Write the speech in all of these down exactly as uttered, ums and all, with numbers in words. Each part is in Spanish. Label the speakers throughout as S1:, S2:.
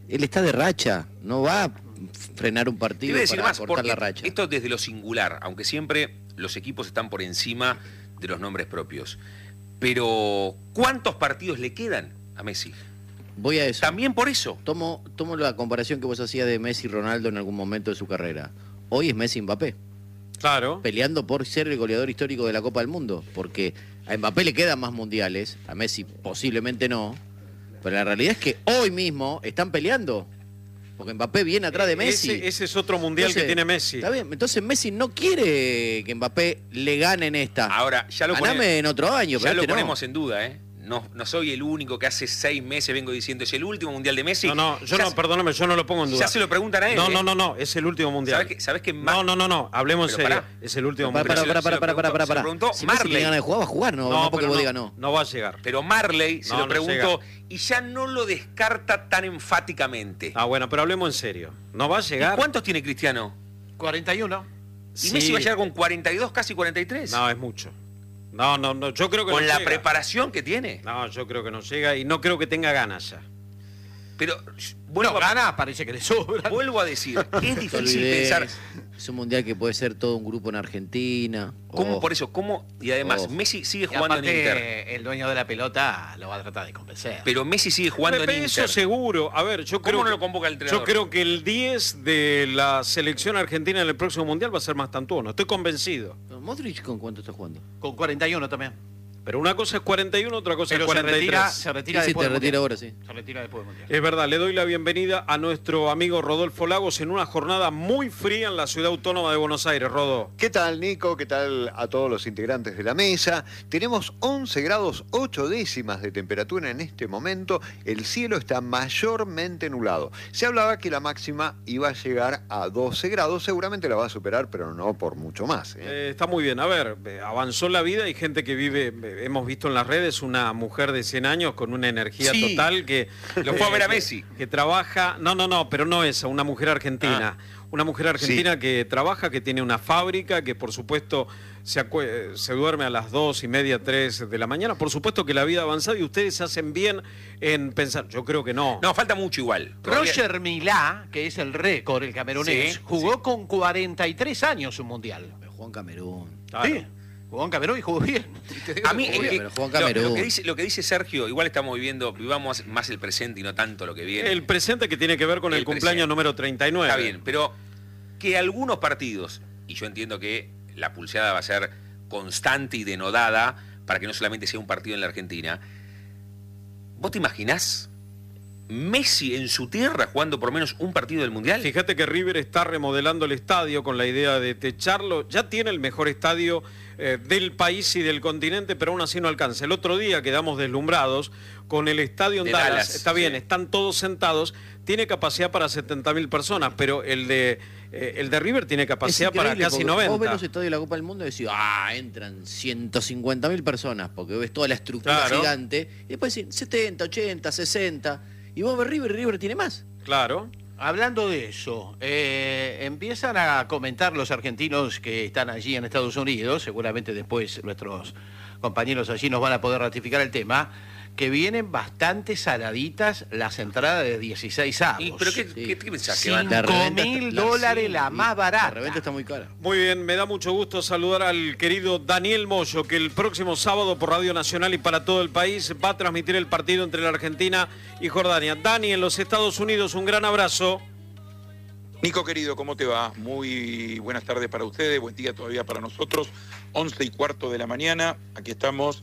S1: él está de racha, no va a frenar un partido
S2: decir
S1: para
S2: más,
S1: cortar la racha.
S2: Esto desde lo singular, aunque siempre los equipos están por encima de los nombres propios. Pero, ¿cuántos partidos le quedan a Messi?
S1: Voy a eso.
S2: También por eso.
S1: Tomo, tomo la comparación que vos hacías de Messi y Ronaldo en algún momento de su carrera. Hoy es Messi y Mbappé.
S3: Claro.
S1: Peleando por ser el goleador histórico de la Copa del Mundo. Porque a Mbappé le quedan más mundiales, a Messi posiblemente no. Pero la realidad es que hoy mismo están peleando. Porque Mbappé viene atrás de Messi.
S3: Ese, ese es otro mundial
S1: Entonces,
S3: que tiene Messi.
S1: Está bien, entonces Messi no quiere que Mbappé le gane en esta.
S2: Ahora, ya lo,
S1: Ganame
S2: pone,
S1: en otro año.
S2: ya
S1: pero
S2: lo
S1: este
S2: ponemos
S1: no.
S2: en duda, ¿eh? No, no soy el único que hace seis meses vengo diciendo es el último mundial de Messi.
S3: No, no, yo
S2: ya
S3: no,
S2: se,
S3: perdóname, yo no lo pongo en duda.
S2: Ya se lo preguntan a él.
S3: No,
S2: ¿eh?
S3: no, no, no, es el último mundial.
S2: ¿Sabes que, sabes que
S3: no, no, no, no, hablemos en serio. Pará. Es el último
S1: para,
S3: mundial.
S1: Para, para, para, para, para, para, para.
S2: Si
S1: Messi tiene ganas de jugar, va a jugar, no, no, no porque vos
S3: no,
S1: digas no.
S3: No va a llegar.
S2: Pero Marley se
S3: no,
S2: lo
S3: no
S2: preguntó
S3: llega.
S2: y ya no lo descarta tan enfáticamente.
S3: Ah, bueno, pero hablemos en serio. No va a llegar.
S2: ¿Y cuántos tiene Cristiano?
S4: cuarenta y uno.
S2: Y
S3: sí.
S2: Messi va a llegar con cuarenta y dos, casi cuarenta y tres.
S3: No, es mucho. No, no, no, yo creo que
S2: Con
S3: no
S2: la
S3: llega.
S2: preparación que tiene.
S3: No, yo creo que no llega y no creo que tenga ganas ya.
S2: Pero,
S4: bueno,
S2: a,
S4: ganas parece que le sobra.
S2: Vuelvo a decir, es difícil
S1: olvides,
S2: pensar.
S1: Es un mundial que puede ser todo un grupo en Argentina.
S2: ¿Cómo
S1: oh.
S2: por eso? ¿Cómo? Y además,
S1: oh.
S2: Messi sigue
S4: Y
S2: jugando en Inter.
S4: El dueño de la pelota lo va a tratar de convencer.
S2: Pero Messi sigue jugando
S3: Pero
S2: en
S3: eso
S2: Inter.
S3: seguro. A ver, yo creo.
S2: ¿Cómo no
S3: que,
S2: lo convoca el entrenador?
S3: Yo creo que el diez de la selección argentina en el próximo mundial va a ser más tantuono. Estoy convencido.
S1: ¿Modric con cuánto está jugando?
S4: Con cuarenta y uno también.
S3: Pero una cosa es cuarenta y uno, otra cosa
S4: Pero
S3: es cuarenta y tres.
S4: Se retira, se retira
S1: sí,
S4: después
S1: sí, te retira ahora, sí.
S4: Se retira después del mundial.
S3: Es verdad, le doy la bienvenida a nuestro amigo Rodolfo Lagos en una jornada muy fría en la ciudad autónoma de Buenos Aires. Rodo.
S5: ¿Qué tal, Nico? ¿Qué tal a todos los integrantes de la mesa? Tenemos once grados ocho décimas de temperatura en este momento. El cielo está mayormente nublado. Se hablaba que la máxima iba a llegar a doce grados. Seguramente la va a superar, pero no por mucho más. ¿eh?
S3: Eh, está muy bien. A ver, avanzó la vida. Hay gente que vive, hemos visto en las redes, una mujer de cien años con una energía
S2: sí.
S3: total que...
S2: Lo fue a ver a Messi.
S3: Que, que trabaja... No, no, no, pero no esa, una mujer argentina. Ah. Una mujer argentina sí. que trabaja, que tiene una fábrica, que por supuesto se, se duerme a las dos y media, tres de la mañana. Por supuesto que la vida ha avanzado y ustedes hacen bien en pensar. Yo creo que no.
S2: No, falta mucho igual.
S4: Roger Milá, que es el récord, el camerunés, sí, jugó sí. con cuarenta y tres años un mundial.
S1: Pero jugó en Camerún.
S4: Claro. Sí. Jugó en Camerún y jugó bien.
S2: A mí,
S1: jugó bien,
S2: eh,
S1: pero jugó en Camerún.
S2: Lo, lo, que dice, lo que dice Sergio, igual estamos viviendo, vivamos más el presente y no tanto lo que viene.
S3: El presente que tiene que ver con el, el cumpleaños presente. número treinta y nueve.
S2: Está bien, pero que algunos partidos, y yo entiendo que la pulseada va a ser constante y denodada para que no solamente sea un partido en la Argentina, ¿vos te imaginás Messi en su tierra jugando por lo menos un partido del Mundial?
S3: Fíjate que River está remodelando el estadio con la idea de techarlo. Ya tiene el mejor estadio eh, del país y del continente, pero aún así no alcanza. El otro día quedamos deslumbrados con el estadio en
S2: de
S3: Dallas.
S2: Dallas.
S3: Está bien,
S2: sí.
S3: Están todos sentados. Tiene capacidad para setenta mil personas, pero el de eh, el de River tiene capacidad para casi noventa.
S1: Vos ves los estadios de la Copa del Mundo y decís, ah, entran ciento cincuenta mil personas, porque ves toda la estructura
S3: claro.
S1: gigante, y después decís setenta, ochenta, sesenta... Y vos ves River, River tiene más.
S3: Claro.
S4: Hablando de eso, eh, empiezan a comentar los argentinos que están allí en Estados Unidos, seguramente después nuestros compañeros allí nos van a poder ratificar el tema, que vienen bastante saladitas las entradas de dieciséis avos.
S2: ¿Pero qué, sí. qué, qué pensás? que van?
S4: cinco mil dólares la, la más barata.
S1: La reventa está muy cara.
S3: Muy bien, me da mucho gusto saludar al querido Daniel Moyo, que el próximo sábado por Radio Nacional y para todo el país va a transmitir el partido entre la Argentina y Jordania. Dani, en los Estados Unidos, un gran abrazo.
S6: Nico querido, ¿cómo te va? Muy buenas tardes para ustedes, buen día todavía para nosotros. once y cuarto de la mañana, aquí estamos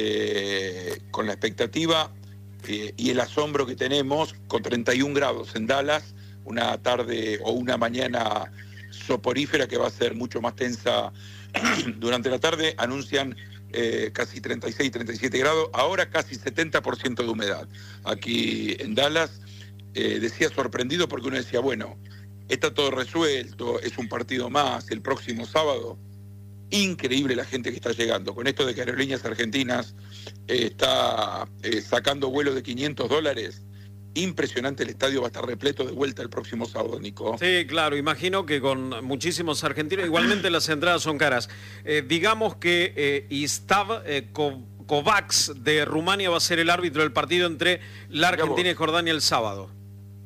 S6: eh, con la expectativa eh, y el asombro que tenemos con treinta y un grados en Dallas, una tarde o una mañana soporífera que va a ser mucho más tensa durante la tarde. Anuncian eh, casi treinta y seis, treinta y siete grados, ahora casi setenta por ciento de humedad. Aquí en Dallas eh, decía sorprendido porque uno decía, bueno, está todo resuelto, es un partido más, el próximo sábado. Increíble la gente que está llegando. Con esto de que Aerolíneas Argentinas eh, está eh, sacando vuelos de quinientos dólares, impresionante, el estadio va a estar repleto de vuelta el próximo sábado, Nico.
S3: Sí, claro, imagino que con muchísimos argentinos, igualmente las entradas son caras. Eh, digamos que eh, Istav eh, Kovacs de Rumania va a ser el árbitro del partido entre la Argentina y Jordania el sábado.